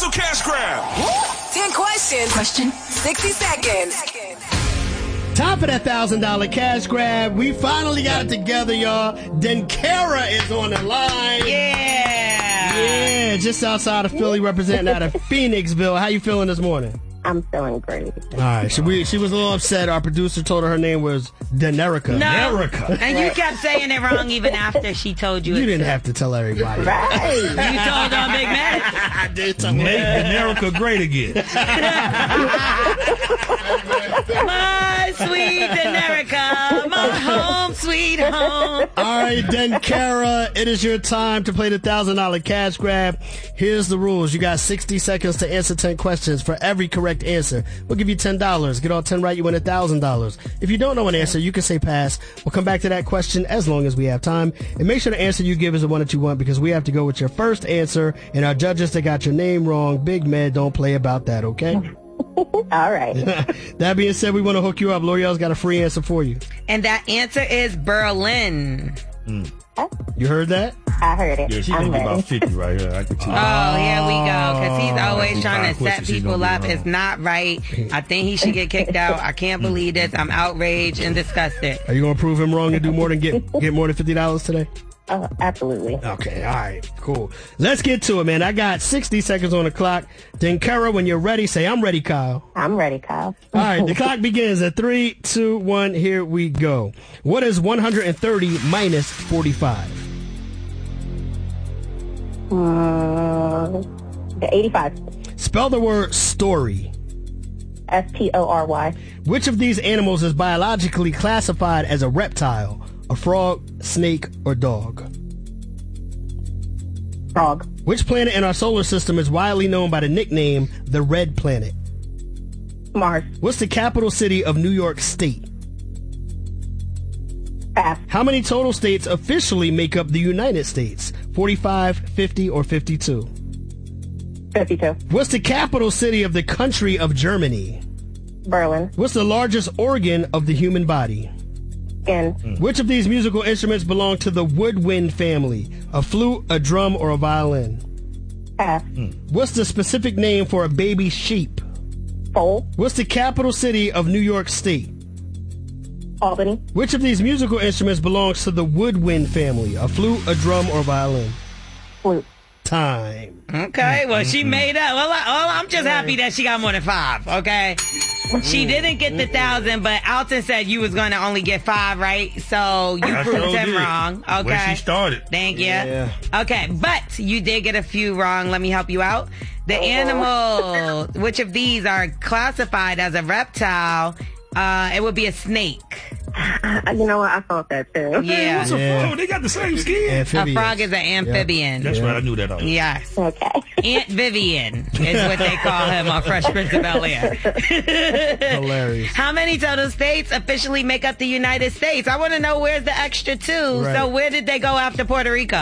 cash grab. 10 questions. Question. 60 seconds. Time for that $1,000 cash grab. We finally got it together, y'all. Denkara is on the line. Yeah, just outside of Philly, representing out of Phoenixville. How you feeling this morning? I'm feeling great. All right, she was a little upset. Our producer told her name was Denerica. No, and you kept saying it wrong even after she told you. You didn't have to tell everybody. Right. You told her Big Mac. I did tell Make Denerica great again. My sweet Denerica, my home sweet home. All right, Denkara, it is your time to play the $1,000 cash grab. Here's the rules. You got 60 seconds to answer 10 questions. For every correct answer, we'll give you $10. Get all 10 right, you win $1,000. If you don't know an answer, you can say pass. We'll come back to that question as long as we have time. And make sure the answer you give is the one that you want, because we have to go with your first answer. And our judges that got your name wrong, Big Man, don't play about that, okay? All right. That being said, we want to hook you up. L'Oreal's got a free answer for you. And that answer is Berlin. You heard that? I heard it. Yeah, she I'm gonna get ready. about 50 right here. I can tell. Oh, here we go. Because he's always These trying five to set questions, she's people gonna up. be It's wrong. not right. I think he should get kicked out. I can't believe this. I'm outraged and disgusted. Are you going to prove him wrong and do more than get more than $50 today? Oh, absolutely. Okay, all right, cool. Let's get to it, man. I got 60 seconds on the clock. Denkara, when you're ready, say, I'm ready, Kyle. I'm ready, Kyle. All right, the clock begins at 3, 2, 1. Here we go. What is 130 minus 45? The 85. Spell the word story. Story. Which of these animals is biologically classified as a reptile? A frog, snake, or dog? Frog. Which planet in our solar system is widely known by the nickname the Red Planet? Mars. What's the capital city of New York State? Pass. How many total states officially make up the United States? 45, 50, or 52? 52. What's the capital city of the country of Germany? Berlin. What's the largest organ of the human body? Skin. Which of these musical instruments belong to the woodwind family? A flute, a drum, or a violin? Pass. What's the specific name for a baby sheep? Foal. What's the capital city of New York State? Albany. Which of these musical instruments belongs to the woodwind family? A flute, a drum, or violin? Flute. Time. Okay, well, she made up. Well, I'm just happy that she got more than 5, okay? She didn't get the 1,000, but Alton said you was going to only get 5, right? So you I proved sure him did. wrong, okay? Where she started. Thank you. Yeah. Okay, but you did get a few wrong. Let me help you out. The animal, which of these are classified as a reptile? It would be a snake. You know what? I thought that too. Yeah. What's a frog? They got the same skin. A Amphibious. frog is an amphibian. That's right. I knew that already. Yes. Okay. Aunt Vivian is what they call him on Fresh Prince of Bel-Air. Hilarious. How many total states officially make up the United States? I want to know where's the extra 2. Right. So where did they go after Puerto Rico?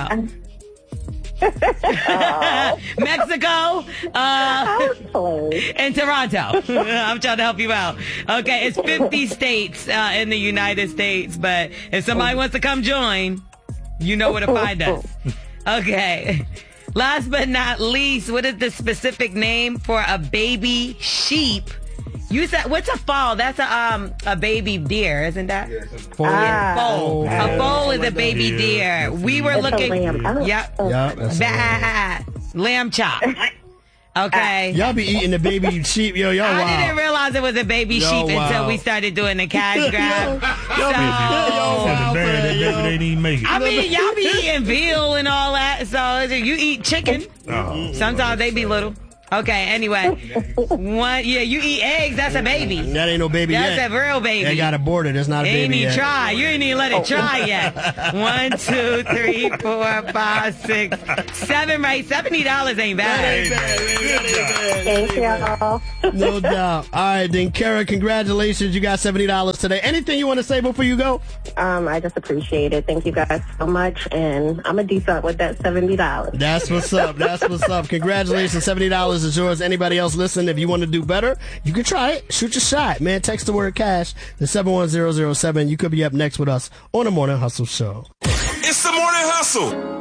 Mexico, Close. and Toronto. I'm trying to help you out. Okay, it's 50 states in the United States, but if somebody wants to come join, you know where to find us. Okay. Last but not least, what is the specific name for a baby sheep? You said, what's a foal? That's a baby deer, isn't that? Foal. Foal. A foal is a baby deer. We were It's a looking. lamb. Oh. Yep. Yeah, that's Lamb chop. Okay. y'all be eating the baby sheep, yo. Y'all I wild. didn't realize it was a baby Yo, sheep until wow. we started doing the cash grab. Yo, That's bad. That baby they didn't even make it. I mean, y'all be eating veal and all that, so you eat chicken. Oh. Sometimes they be little. Okay, anyway. You eat eggs, that's a baby. That ain't no baby That's yet. a real baby. They got aborted. That's not a Ain't baby even yet. try. You ain't even let it try yet. 1, 2, 3, 4, 5, 6, 7, right? $70 ain't bad. Thank y'all. No doubt. All right, then, Kara, congratulations. You got $70 today. Anything you want to say before you go? I just appreciate it. Thank you guys so much, and I'm a decent with that $70. That's what's up. That's what's up. Congratulations. $70 is yours. Anybody else listening, if you want to do better, you can try it. Shoot your shot, man. Text the word cash to 71007. You could be up next with us on the Morning Hustle Show. It's the Morning Hustle.